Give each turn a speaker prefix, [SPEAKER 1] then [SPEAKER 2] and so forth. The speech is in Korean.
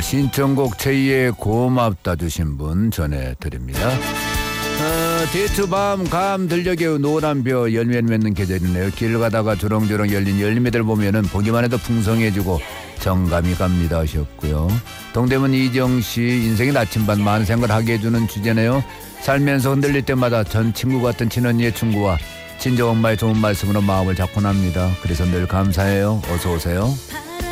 [SPEAKER 1] 신청곡 제2의 고맙다 주신 분 전해드립니다. 데이트 밤 감 들녘에 노란 벼 열매를 맺는 계절이네요. 길 가다가 주렁주렁 열린 열매들 보면은 보기만 해도 풍성해지고 정감이 갑니다 하셨고요. 동대문 이정씨 인생의 나침반 많은 생각을 하게 해주는 주제네요. 살면서 흔들릴 때마다 전 친구 같은 친언니의 충고와 친정엄마의 좋은 말씀으로 마음을 잡곤 합니다. 그래서 늘 감사해요. 어서 오세요.